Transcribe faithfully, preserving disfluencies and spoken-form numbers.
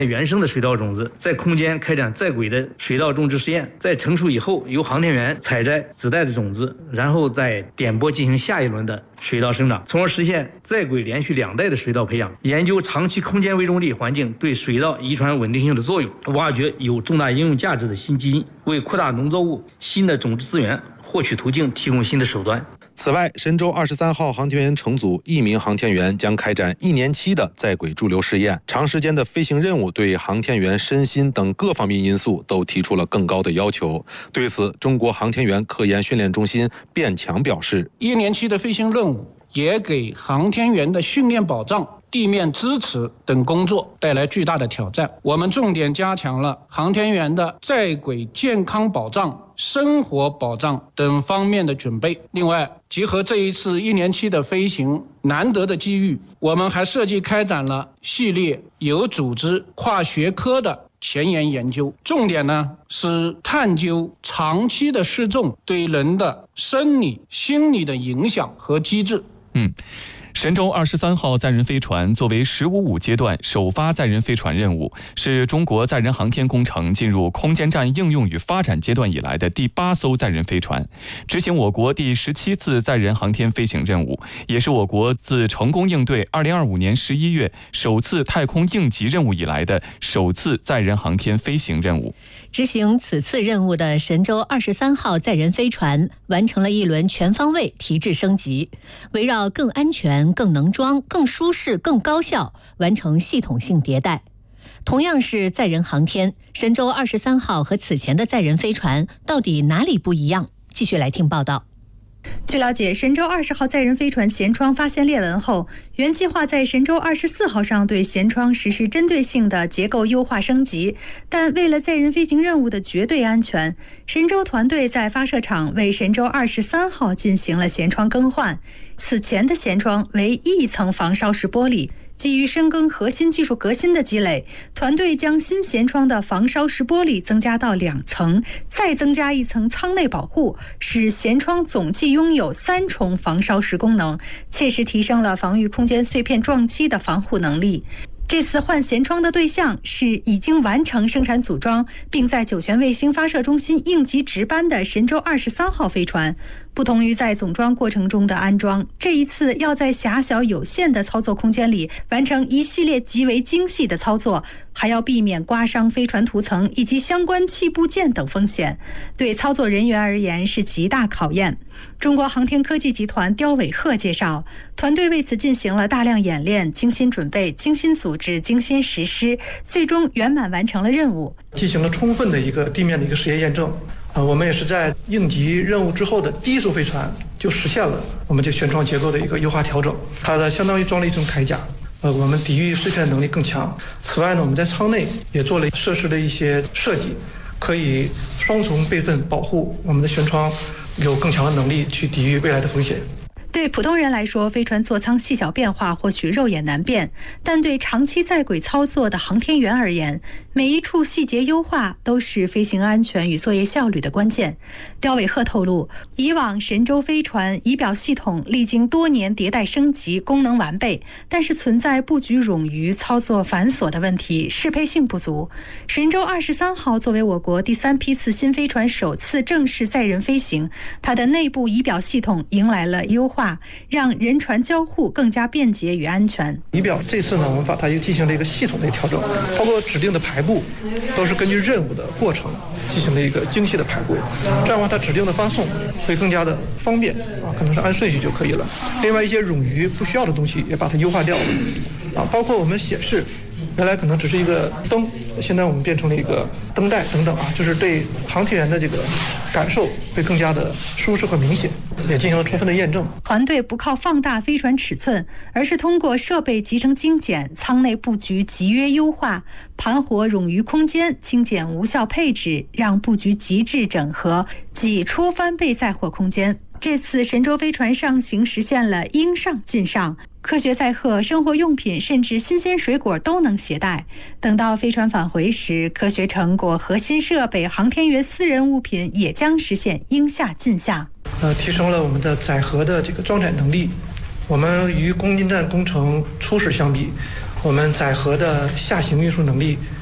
原生的水稻种子，在空间开展在轨的水稻种植实验，在成熟以后，由航天员采摘子代的种子，然后再点播进行下一轮的水稻生长，从而实现在轨连续两代的水稻培养。研究长期空间微重力环境对水稻遗传稳定性的作用，挖掘有重大应用价值的新基因，为扩大农作物新的种植资源获取途径提供新的手段。 此外，神舟二十三号航天员乘组一名航天员将开展一年期的在轨驻留试验。长时间的飞行任务对航天员身心等各方面因素都提出了更高的要求。对此，中国航天员科研训练中心卞强表示， 一年期的飞行任务也给航天员的训练保障、地面支持等工作带来巨大的挑战。我们重点加强了航天员的在轨健康保障、生活保障等方面的准备。另外，结合这一次一年期的飞行难得的机遇，我们还设计开展了系列有组织、跨学科的前沿研究，重点呢是探究长期的失重对人的生理、心理的影响和机制。 嗯。神舟二十三号载人飞船作为十五五阶段首发载人飞船任务，是中国载人航天工程进入空间站应用与发展阶段以来的第八艘载人飞船，执行我国第十七次载人航天飞行任务，也是我国自成功应对二零二五年十一月首次太空应急任务以来的首次载人航天飞行任务。 执行此次任务的神舟二十三号载人飞船完成了一轮全方位提质升级，围绕更安全、更能装、更舒适、更高效，完成系统性迭代。同样是载人航天，神舟二十三号和此前的载人飞船到底哪里不一样？继续来听报道。 据了解，神舟二十号载人飞船舷窗发现裂纹后，原计划在神舟二十四号上对舷窗实施针对性的结构优化升级，但为了载人飞行任务的绝对安全，神舟团队在发射场为神舟二十三号进行了舷窗更换。此前的舷窗为一层防烧式玻璃，基于深耕核心技术革新的积累，团队将新舷窗的防烧式玻璃增加到两层，再增加一层舱内保护，使舷窗总计拥有三重防烧式功能，切实提升了防御空间碎片撞击的防护能力。这次换舷窗的对象是已经完成生产组装，并在酒泉卫星发射中心应急值班的神舟二十三号飞船。不同于在总装过程中的安装，这一次要在狭小有限的操作空间里完成一系列极为精细的操作，还要避免刮伤飞船涂层以及相关器部件等风险，对操作人员而言是极大考验。中国航天科技集团刁伟鹤介绍，团队为此进行了大量演练，精心准备、精心组织、精心实施，最终圆满完成了任务， 进行了充分的一个地面的一个实验验证。啊，我们也是在应急任务之后的第一艘飞船就实现了我们这舷窗结构的一个优化调整，它的相当于装了一层铠甲，呃，我们抵御碎片能力更强。此外呢，我们在舱内也做了设施的一些设计，可以双重备份保护我们的舷窗，有更强的能力去抵御未来的风险。 对普通人来说，飞船座舱细小变化或许肉眼难辨，但对长期在轨操作的航天员而言，每一处细节优化都是飞行安全与作业效率的关键。刁伟鹤透露，以往神舟飞船仪表系统历经多年迭代升级，功能完备，但是存在布局冗余、操作繁琐的问题，适配性不足。神舟二十三号作为我国第三批次新飞船首次正式载人飞行，它的内部仪表系统迎来了优化，让人船交互更加便捷与安全。 仪表这次呢，我们把它又进行了一个系统的调整，包括指定的排布都是根据任务的过程进行了一个精细的排布，这样的话它指定的发送会更加的方便啊，可能是按顺序就可以了。另外一些冗余不需要的东西也把它优化掉了啊，包括我们显示原来可能只是一个灯，现在我们变成了一个灯带等等啊，就是对航天员的这个感受会更加的舒适和明显，也进行了充分的验证。 团队不靠放大飞船尺寸，而是通过设备集成精简、舱内布局集约优化、盘活冗余空间、精简无效配置，让布局极致整合，挤出翻倍载货空间。这次神舟飞船上行实现了应上尽上，科学载荷、生活用品甚至新鲜水果都能携带。等到飞船返回时，科学成果、核心设备、航天员私人物品也将实现应下尽下。 呃，提升了我们的载荷的这个装载能力。我们与空间站工程初始相比， 我们载荷的下行运输能力